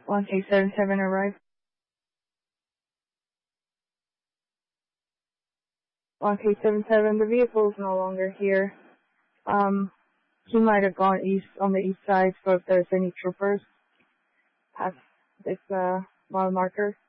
1K77 arrived. 1K77, the vehicle is no longer here. He might have gone east on the east side, so if there's any troopers, pass this mile marker.